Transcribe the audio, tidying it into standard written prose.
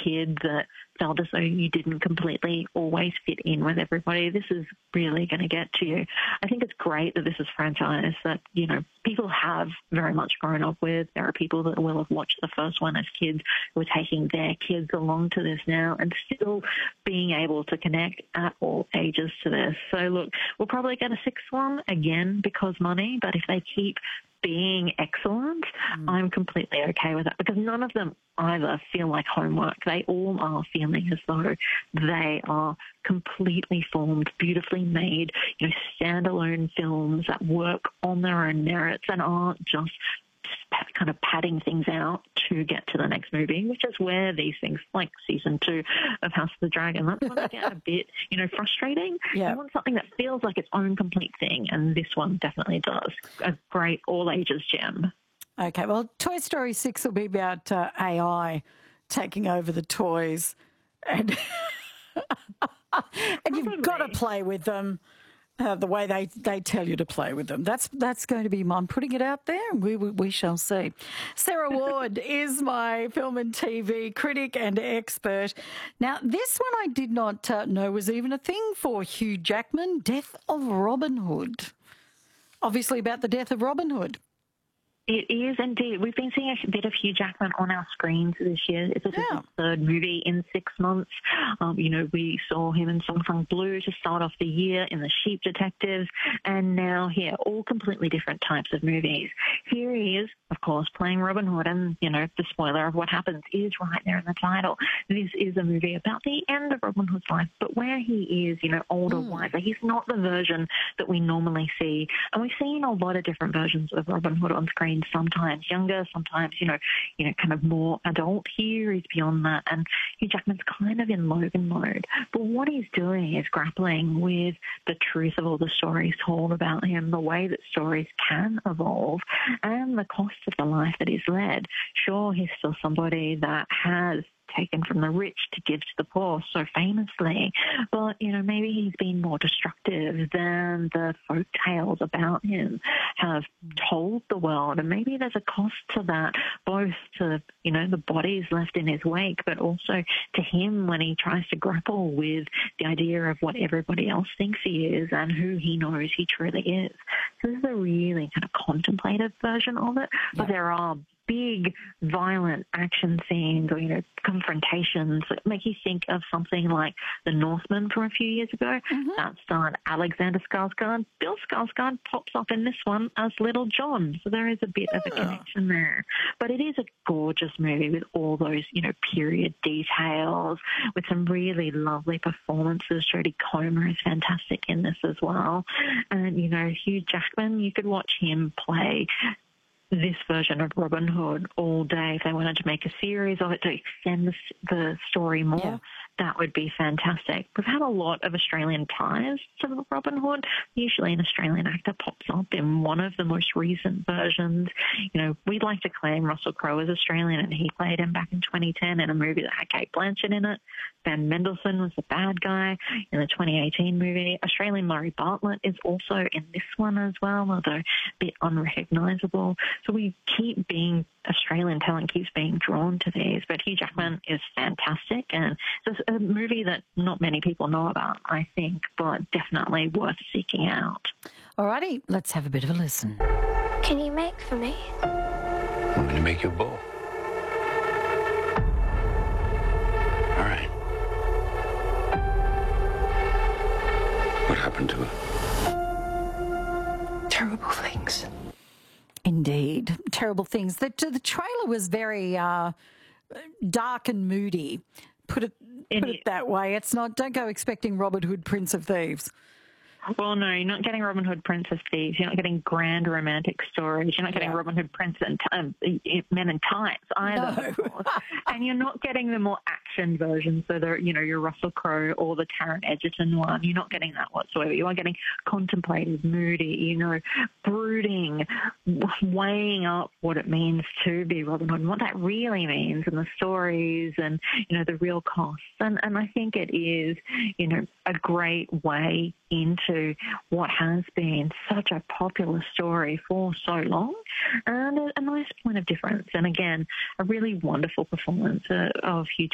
kid that felt as though you didn't completely always fit in with everybody, this is really going to get to you. I think it's great that this is franchise that, you know, people have very much grown up with. There are people that will have watched the first one as kids who are taking their kids along to this now and still being able to connect at all ages to this. So, look, we'll probably get a sixth one again because money, but if they keep being excellent, I'm completely okay with that because none of them either feel like homework. They all are feeling as though they are completely formed, beautifully made, you know, standalone films that work on their own merits and aren't just kind of padding things out to get to the next movie, which is where these things, like season 2 of House of the Dragon, that's when they get a bit, you know, frustrating. Yeah. I want something that feels like its own complete thing, and this one definitely does. A great all-ages gem. Okay, well, Toy Story 6 will be about AI taking over the toys, and and you've got to play with them the way they tell you to play with them. That's going to be, I'm putting it out there, and we shall see. Sarah Ward is my film and TV critic and expert. Now, this one I did not know was even a thing for Hugh Jackman, Death of Robin Hood. Obviously about the death of Robin Hood. It is indeed. We've been seeing a bit of Hugh Jackman on our screens this year. It's his third movie in 6 months. You know, we saw him in Song Sung Blue to start off the year, in The Sheep Detectives, and now here, all completely different types of movies. Here he is, of course, playing Robin Hood, and, you know, the spoiler of what happens is right there in the title. This is a movie about the end of Robin Hood's life, but where he is, you know, older, wiser. He's not the version that we normally see, and we've seen a lot of different versions of Robin Hood on screen. Sometimes younger, sometimes, you know, kind of more adult. Here he's beyond that, and Hugh Jackman's kind of in Logan mode. But what he's doing is grappling with the truth of all the stories told about him, the way that stories can evolve, and the cost of the life that he's led. Sure, he's still somebody that has taken from the rich to give to the poor so famously, but, you know, maybe he's been more destructive than the folk tales about him have told the world, and maybe there's a cost to that, both to, you know, the bodies left in his wake, but also to him when he tries to grapple with the idea of what everybody else thinks he is and who he knows he truly is. So this is a really kind of contemplative version of it, but there are big, violent action scenes or, you know, confrontations that make you think of something like The Northman from a few years ago. That starred Alexander Skarsgård. Bill Skarsgård pops up in this one as Little John, so there is a bit of a connection there. But it is a gorgeous movie with all those, you know, period details, with some really lovely performances. Jodie Comer is fantastic in this as well. And, you know, Hugh Jackman, you could watch him play this version of Robin Hood all day. If they wanted to make a series of it to extend the story more, that would be fantastic. We've had a lot of Australian ties to Robin Hood. Usually an Australian actor pops up in one of the most recent versions. You know, we'd like to claim Russell Crowe as Australian, and he played him back in 2010 in a movie that had Kate Blanchett in it. Ben Mendelsohn was the bad guy in the 2018 movie. Australian Murray Bartlett is also in this one as well, although a bit unrecognisable. So we keep being, Australian talent keeps being drawn to these, but Hugh Jackman is fantastic, and it's a movie that not many people know about, I think, but definitely worth seeking out. Alrighty, let's have a bit of a listen. Can you make for me? I'm going to make you a bowl. All right. What happened to her? Terrible things. Indeed, terrible things. The trailer was very dark and moody. Put it that way. It's not. Don't go expecting Robin Hood, Prince of Thieves. Well, no, you're not getting Robin Hood, Prince of Thieves. You're not getting grand romantic stories. You're not getting Robin Hood, Prince and Men in Tights either. No. And you're not getting the more action versions, so they're, you know, your Russell Crowe or the Taron Egerton one. You're not getting that whatsoever. You are getting contemplative, moody, you know, brooding, weighing up what it means to be Robin Hood and what that really means, and the stories and, you know, the real costs. And I think it is, you know, a great way into what has been such a popular story for so long, and a nice point of difference. And again, a really wonderful performance of Hugh